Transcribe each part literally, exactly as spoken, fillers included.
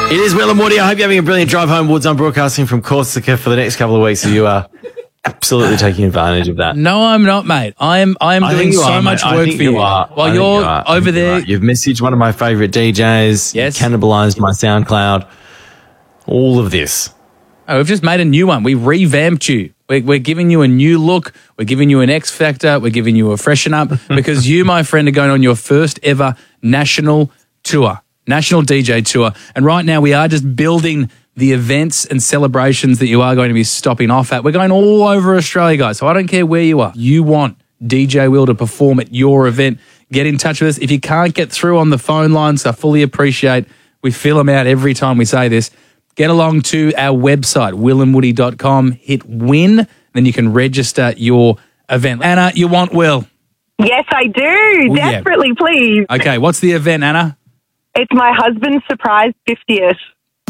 It is Will and Woody. I hope you're having a brilliant drive home. Woods, I'm broadcasting from Corsica for the next couple of weeks, so you are absolutely taking advantage of that. No, I'm not, mate. I am I am I doing think you so are, much mate. I work think for you you. are. While I think you're you are. I over think you there. are. You've messaged one of my favourite D Js. Yes. You've cannibalised my SoundCloud. All of this. Oh, we've just made a new one. We revamped you. We're, we're giving you a new look. We're giving you an X Factor. We're giving you a freshen up because you, my friend, are going on your first ever national tour, national D J tour. And right now we are just building the events and celebrations that you are going to be stopping off at. We're going all over Australia, guys. So I don't care where you are. You want D J Will to perform at your event. Get in touch with us. If you can't get through on the phone lines, I fully appreciate we fill them out every time we say this. Get along to our website, will and woody dot com, hit win, then you can register your event. Anna, you want Will? Yes, I do. Oh, yeah. Desperately, please. Okay, what's the event, Anna? It's my husband's surprise fiftieth.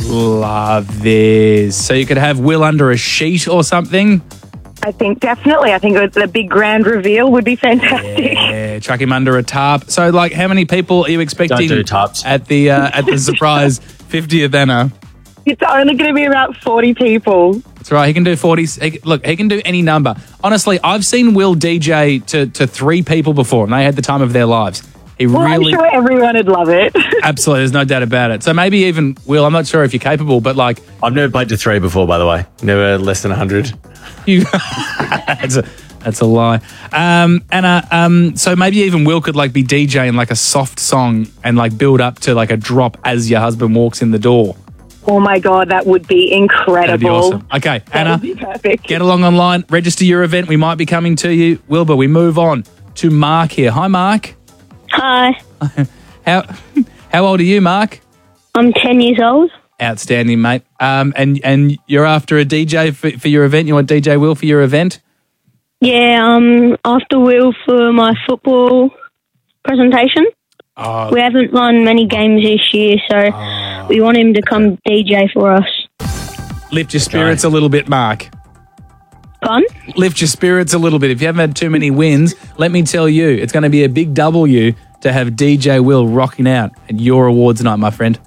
Love this. So you could have Will under a sheet or something? I think definitely. I think the big grand reveal would be fantastic. Yeah, chuck him under a tarp. So, like, how many people are you expecting Don't do tarps. at the uh, at the surprise fiftieth, Anna? It's only going to be about forty people. That's right. He can do forty. He, look, he can do any number. Honestly, I've seen Will D J to, to three people before, and they had the time of their lives. He Well, really, I'm sure everyone would love it. absolutely, there's no doubt about it. So maybe even Will, I'm not sure if you're capable, but like I've never played to three before, by the way. Never less than one hundred. you, that's a that's a lie. Um, Anna, um, so maybe even Will could like be DJing like a soft song and like build up to like a drop as your husband walks in the door. Oh my God, that would be incredible. That'd be awesome. Okay, That Anna, would be perfect. get along online, register your event. We might be coming to you, Wilbur. We move on to Mark here. Hi, Mark. Hi, How how old are you, Mark? I'm ten years old. Outstanding, mate. Um, and and you're after a D J for, for your event. You want D J Will for your event? Yeah, um, after Will for my football presentation. Oh, We haven't run many games this year, so we want him to come D J for us. lift your spirits a little bit, Mark. Fun? Lift your spirits a little bit. If you haven't had too many wins, let me tell you, it's going to be a big W to have D J Will rocking out at your awards night, my friend.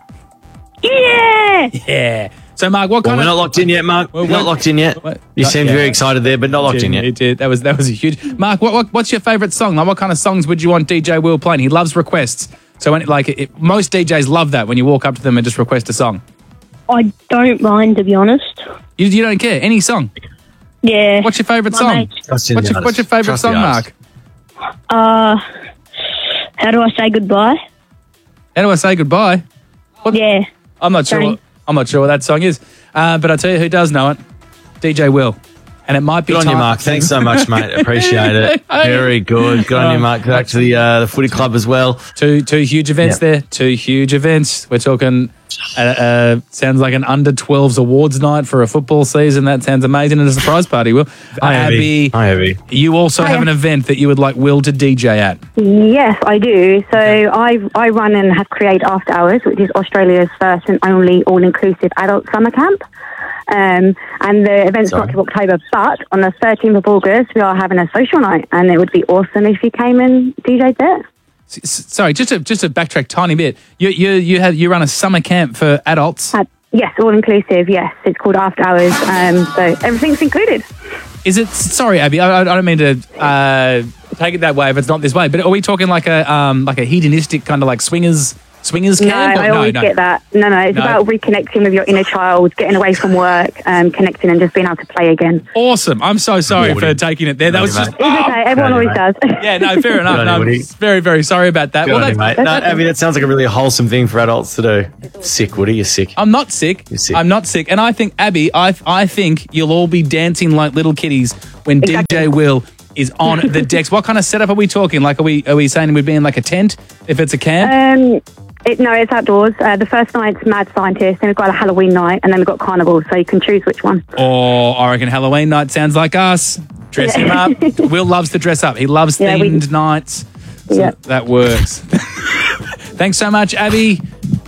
Yeah! Yeah. So, Mark, what Well, kind we're of... not locked in yet, Mark. Well, we're not what- locked in yet. what- You not seemed yet. very excited there, but not locked in Yeah, yet. it did. That was that was a huge. Mark, what, what what's your favourite song? Like, what kind of songs would you want D J Will playing? He loves requests. So, when, like, it, most D Js love that when you walk up to them and just request a song. I don't mind, to be honest. You, you don't care any song. Yeah. What's your favourite My song? mate. Trust in What's the your, what's your artist. favourite Trust the song, artist. Mark? Uh, how do I say goodbye? How do I say goodbye? Yeah. I'm not sure. Sorry. What, I'm not sure what that song is. Uh, but I tell you who does know it. D J Will. And it might be Good on time. you, Mark. Thanks so much, mate. Appreciate it. Very good. Good on you, Mark. Back to the uh, the footy club as well. Two two huge events Yep. there. Two huge events. We're talking. Uh, uh, sounds like an under twelves awards night for a football season. That sounds amazing, and a surprise party. Will Hi, Abby? Abby. Hi, Abby. You also have an event that you would like Will to D J at. Yes, I do. So I I run and have created After Hours, which is Australia's first and only all-inclusive adult summer camp. Um, and the event's Sorry. not till October, but on the thirteenth of August, we are having a social night, and it would be awesome if you came and D J'd there. S- s- Sorry, just to just to backtrack a tiny bit. You you you have you run a summer camp for adults. Uh, yes, all-inclusive, yes. It's called After Hours, um, so everything's included. Is it? Sorry, Abby. I, I don't mean to uh, take it that way if it's not this way. But are we talking like a um, like a hedonistic kind of like swingers swingers No, camp? Or- I always get that. No, no, it's No. about reconnecting with your inner child, getting away from work, um, connecting and just being able to play again. Awesome. I'm so sorry Woody. for taking it there. That Good was on just. you, It's okay, everyone Good always on does. Yeah, no, fair enough. Good on No, you, I'm Woody. very, very sorry about that. Good Well, on you, that's- mate. No, Abby, that sounds like a really wholesome thing for adults to do. Sick, Woody. You're sick. I'm not sick. You're sick. I'm not sick. And I think, Abby, I I think you'll all be dancing like little kitties when Exactly. D J Will is on the decks. What kind of setup are we talking? Like, are we are we saying we'd be in like a tent if it's a camp? Um, it, no, it's outdoors. Uh, the first night's Mad Scientist, then we've got a Halloween night, and then we've got Carnival, so you can choose which one. Or I reckon Halloween night sounds like us. Dress him up. Will loves to dress up. He loves Yeah, we- themed nights. So Yeah. that works. Thanks so much, Abby.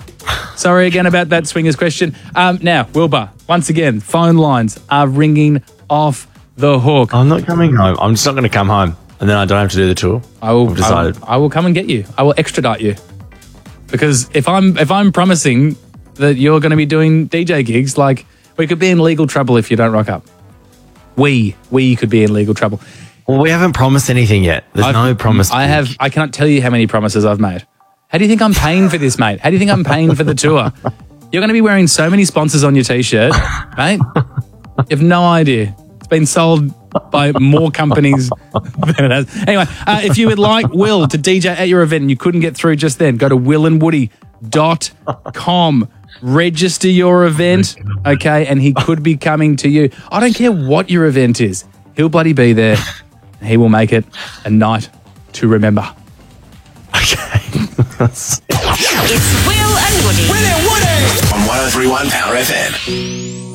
Sorry again about that swingers question. Um, now, Wilbur, once again, phone lines are ringing off the hook. I'm not coming home. I'm just not going to come home, and then I don't have to do the tour. I will, I've decided. I will, I will come and get you. I will extradite you. Because if I'm if I'm promising that you're going to be doing D J gigs, like we could be in legal trouble if you don't rock up. We, we could be in legal trouble. Well, we haven't promised anything yet. There's I've- no promise. I have. I cannot tell you how many promises I've made. How do you think I'm paying for this, mate? How do you think I'm paying for the tour? You're going to be wearing so many sponsors on your T-shirt, mate. You have no idea. It's been sold by more companies than it has. Anyway, uh, if you would like Will to D J at your event and you couldn't get through just then, go to will and woody dot com. Register your event, okay? And he could be coming to you. I don't care what your event is. He'll bloody be there. And he will make it a night to remember. Okay. It's Will and Woody. Will and Woody on one oh three point one Power F M.